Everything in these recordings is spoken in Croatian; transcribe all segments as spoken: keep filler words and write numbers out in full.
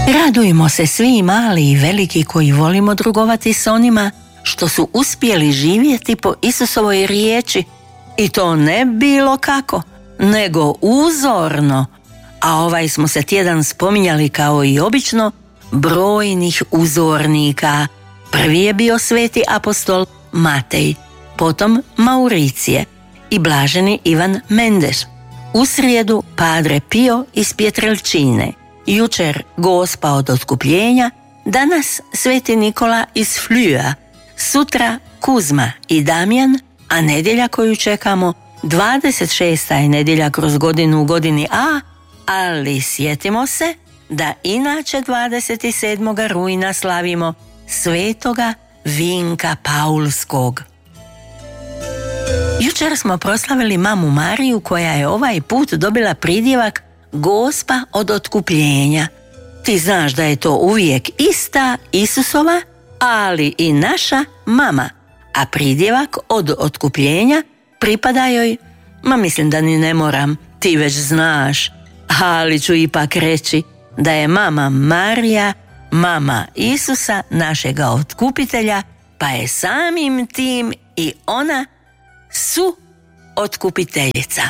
Radujmo se svi mali i veliki koji volimo drugovati s onima što su uspjeli živjeti po Isusovoj riječi, i to ne bilo kako, nego uzorno. A ovaj smo se tjedan spominjali kao i obično brojnih uzornika. Prvi je bio sveti apostol Matej, potom Mauricije i blaženi Ivan Mendeš. U srijedu Padre Pio iz Pietrelcine, jučer Gospa od otkupljenja, danas sveti Nikola iz Flüa, sutra Kuzma i Damjan, a nedjelja koju čekamo dvadeset šesta je nedjelja kroz godinu u godini A, ali sjetimo se da inače dvadeset sedmog rujna slavimo svetoga Vinka Paulskog. Jučer smo proslavili mamu Mariju koja je ovaj put dobila pridjevak Gospa od otkupljenja. Ti znaš da je to uvijek ista Isusova, ali i naša mama, a pridjevak od otkupljenja pripada joj, ma mislim da ni ne moram, ti već znaš, ali ću ipak reći da je mama Marija mama Isusa, našega otkupitelja, pa je samim tim i ona su otkupiteljica.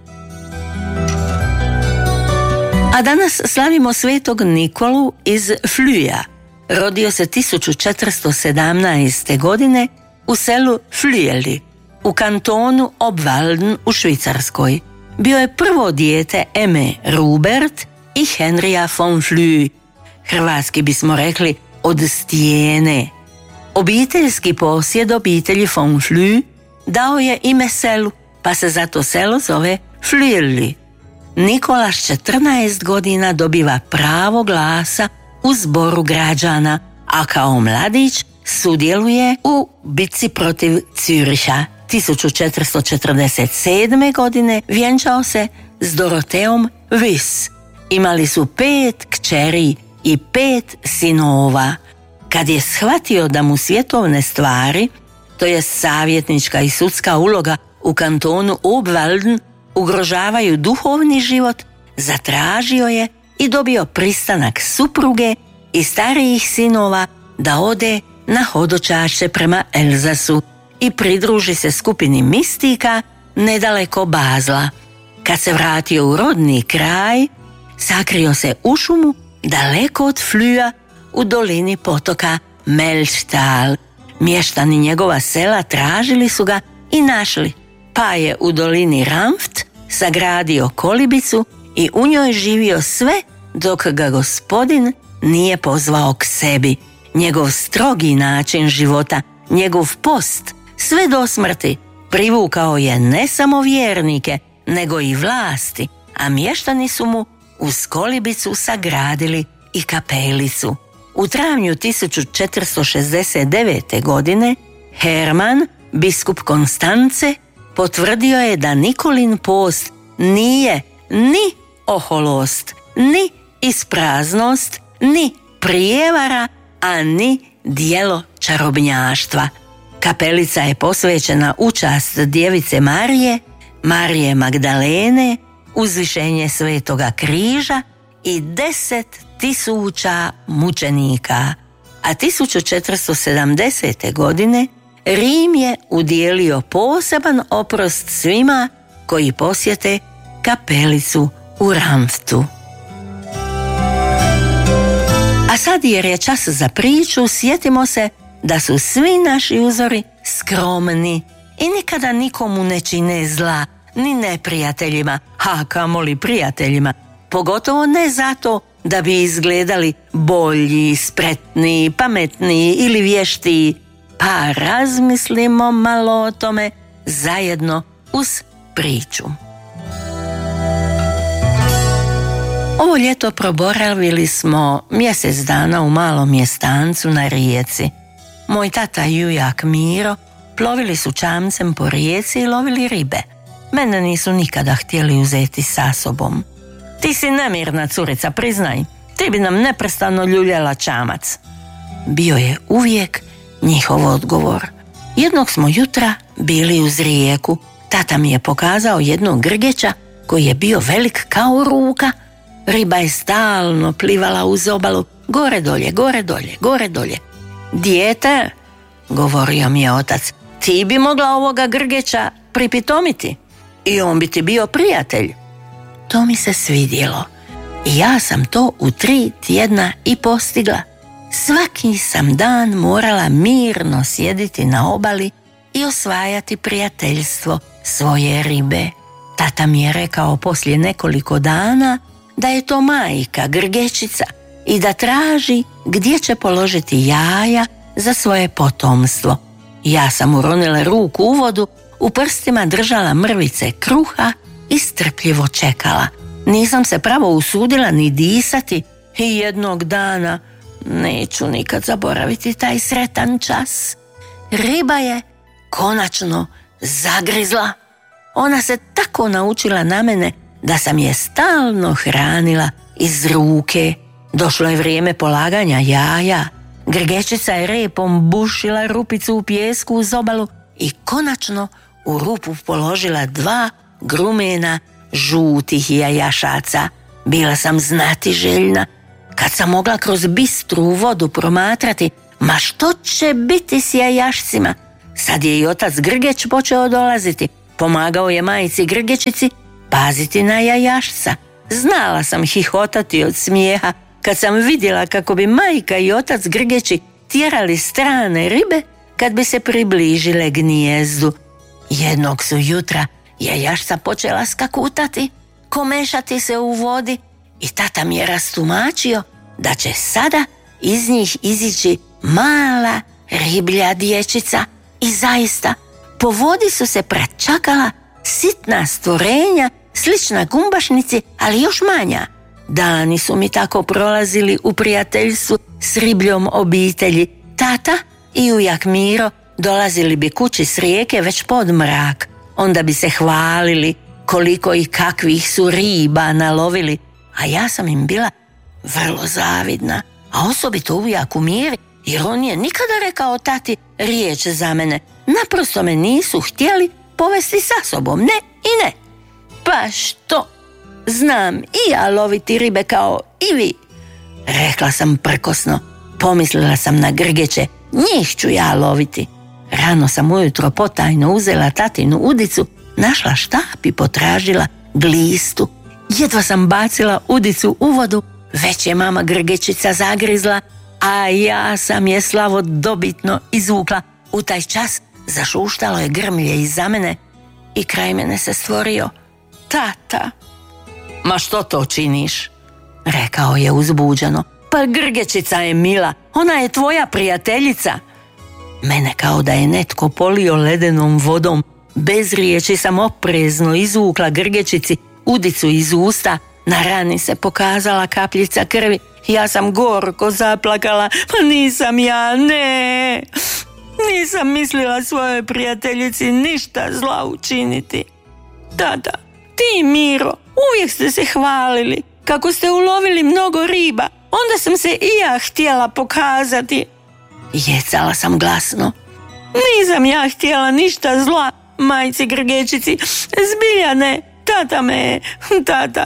A danas slavimo svetog Nikolu iz Flüa. Rodio se tisuću četiristo sedamnaeste. godine u selu Flüeli, u kantonu Obwalden u Švicarskoj. Bio je prvo dijete Eme Rubert i Henrija von Flü. Hrvatski bismo rekli od stijene. Obiteljski posjed obitelji von Flü dao je ime selu, pa se zato selo zove Flüeli. Nikola s četrnaest godina dobiva pravo glasa u zboru građana, a kao mladić sudjeluje u bitci protiv Züricha. tisuću četiristo četrdeset sedme. godine vjenčao se s Doroteom Wyss. Imali su pet kćeri i pet sinova. Kad je shvatio da mu svjetovne stvari, to je savjetnička i sudska uloga u kantonu Obwalden, ugrožavaju duhovni život, zatražio je i dobio pristanak supruge i starijih sinova da ode na hodočašće prema Elzasu i pridruži se skupini mistika nedaleko Bazla. Kad se vratio u rodni kraj, sakrio se u šumu daleko od Flüa u dolini potoka Melchtal. Mještani njegova sela tražili su ga i našli, pa je u dolini Ramft sagradio kolibicu i u njoj živio sve dok ga gospodin nije pozvao k sebi. Njegov strogi način života, njegov post, sve do smrti, privukao je ne samo vjernike, nego i vlasti, a mještani su mu uz kolibicu sagradili i kapelicu. U travnju tisuću četiristo šezdeset devete. godine Herman, biskup Konstance, potvrdio je da Nikolin post nije ni oholost, ni ispraznost, ni prijevara, a ni djelo čarobnjaštva. Kapelica je posvećena u čast djevice Marije, Marije Magdalene, uzvišenje Svetoga križa i deset tisuća mučenika. A tisuću četiristo sedamdesete. godine Rim je udijelio poseban oprost svima koji posjete kapelicu u Ramftu. A sad, jer je čas za priču, sjetimo se da su svi naši uzori skromni i nikada nikomu ne čine zla, ni neprijateljima, a kamoli prijateljima, pogotovo ne zato da bi izgledali bolji, spretniji, pametniji ili vještiji. Pa razmislimo malo o tome zajedno uz priču. Ovo ljeto proboravili smo mjesec dana u malom mjestancu na rijeci. Moj tata i ujak Miro plovili su čamcem po rijeci i lovili ribe. Mene nisu nikada htjeli uzeti sa sobom. Ti si nemirna curica, priznaj, ti bi nam neprestano ljuljala čamac. Bio je uvijek njihov odgovor. Jednog smo jutra bili uz rijeku. Tata mi je pokazao jednog grgeća koji je bio velik kao ruka. Riba je stalno plivala uz obalu, gore dolje, gore dolje, gore dolje. Dijete, govorio mi je otac, ti bi mogla ovoga grgeća pripitomiti i on bi ti bio prijatelj. To mi se svidjelo i ja sam to u tri tjedna i postigla. Svaki sam dan morala mirno sjediti na obali i osvajati prijateljstvo svoje ribe. Tata mi je rekao poslije nekoliko dana da je to majka grgečica i da traži gdje će položiti jaja za svoje potomstvo. Ja sam uronila ruku u vodu, u prstima držala mrvice kruha i strpljivo čekala. Nisam se pravo usudila ni disati i jednog dana, neću nikad zaboraviti taj sretan čas, riba je konačno zagrizla. Ona se tako naučila na mene da sam je stalno hranila iz ruke. Došlo je vrijeme polaganja jaja. Grgečica je repom bušila rupicu u pijesku uz obalu i konačno u rupu položila dva grumena žutih jajašaca. Bila sam znatiželjna kad sam mogla kroz bistru vodu promatrati, ma što će biti s jajašcima. Sad je i otac Grgeć počeo dolaziti. Pomagao je majici Grgečici paziti na jajašca. Znala sam hihotati od smijeha kad sam vidjela kako bi majka i otac Grgeći tjerali strane ribe kad bi se približile gnijezdu. Jednog su jutra jajašca počela skakutati, komešati se u vodi i tata mi je rastumačio da će sada iz njih izići mala riblja dječica. I zaista, po vodi su se pračakala sitna stvorenja, slična gumbašnici, ali još manja. Dani su mi tako prolazili u prijateljstvu s ribljom obitelji. Tata i ujak Miro dolazili bi kući s rijeke već pod mrak. Onda bi se hvalili koliko i kakvih su riba nalovili, a ja sam im bila vrlo zavidna, a osobito ujaku Miri, jer on je nikada rekao tati riječ za mene. Naprosto me nisu htjeli povesti sa sobom, ne i ne. Pa što? Znam i ja loviti ribe kao i vi, rekla sam prkosno. Pomislila sam na Grgeće, njih ću ja loviti. Rano sam ujutro potajno uzela tatinu udicu, našla štap i potražila glistu. Jedva sam bacila udicu u vodu, već je mama Grgečica zagrizla, a ja sam je slavodobitno izvukla. U taj čas zašuštalo je grmlje iza mene i kraj mene se stvorio tata. Ma što to činiš? Rekao je uzbuđeno. Pa Grgečica je mila, ona je tvoja prijateljica. Mene kao da je netko polio ledenom vodom. Bez riječi sam oprezno izvukla Grgečici udicu iz usta. Na rani se pokazala kapljica krvi. Ja sam gorko zaplakala. Pa nisam ja, ne. Nisam mislila svojoj prijateljici ništa zla učiniti. Tata, ti i Miro uvijek ste se hvalili kako ste ulovili mnogo riba. Onda sam se i ja htjela pokazati. Jecala sam glasno. Nisam ja htjela ništa zla majci Grgečici. Zbilja ne. Tata me, tata.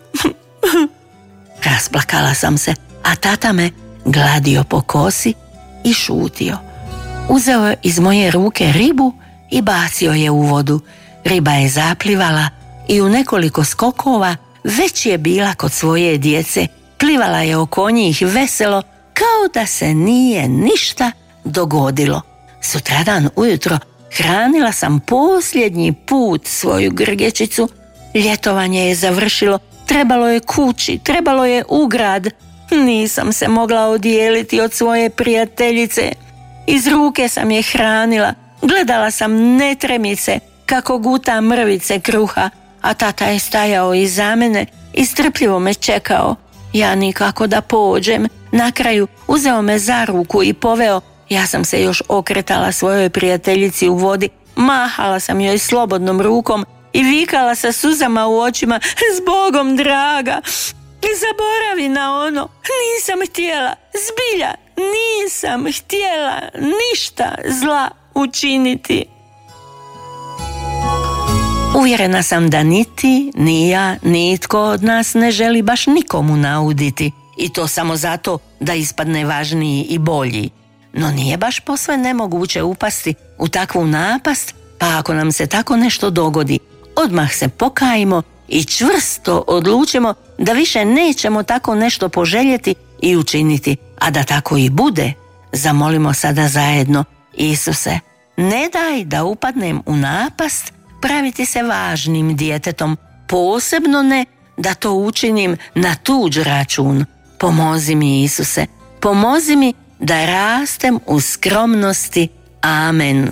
Rasplakala sam se, a tata me gladio po kosi i šutio. Uzeo je iz moje ruke ribu i bacio je u vodu. Riba je zaplivala i u nekoliko skokova već je bila kod svoje djece. Plivala je oko njih veselo, kao da se nije ništa dogodilo. Sutradan ujutro hranila sam posljednji put svoju Grgečicu. Ljetovanje je završilo, trebalo je kući, trebalo je u grad. Nisam se mogla odijeliti od svoje prijateljice. Iz ruke sam je hranila, gledala sam netremice kako guta mrvice kruha, a tata je stajao iza mene i strpljivo me čekao. Ja nikako da pođem. Na kraju uzeo me za ruku i poveo. Ja sam se još okretala svojoj prijateljici u vodi, mahala sam joj slobodnom rukom i vikala sa suzama u očima: "Zbogom, draga, zaboravi na ono, nisam htjela, zbilja, nisam htjela ništa zla učiniti." Uvjerena sam da niti, ni ja, nitko od nas ne želi baš nikomu nauditi, i to samo zato da ispadne važniji i bolji. No nije baš posve nemoguće upasti u takvu napast, pa ako nam se tako nešto dogodi, odmah se pokajimo i čvrsto odlučimo da više nećemo tako nešto poželjeti i učiniti, a da tako i bude. Zamolimo sada zajedno: Isuse, ne daj da upadnem u napast praviti se važnim djetetom, posebno ne da to učinim na tuđ račun. Pomozi mi, Isuse, pomozi mi da rastem u skromnosti. Amen.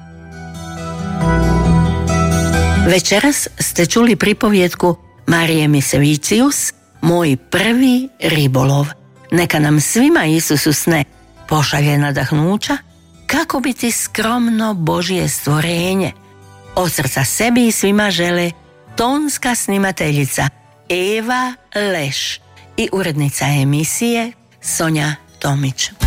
Večeras ste čuli pripovjetku Marije Misevicius, Moj prvi ribolov. Neka nam svima Isus u sne pošalje nadahnuća kako biti skromno Božje stvorenje. Od srca sebi i svima žele tonska snimateljica Eva Leš i urednica emisije Sonja Tomić.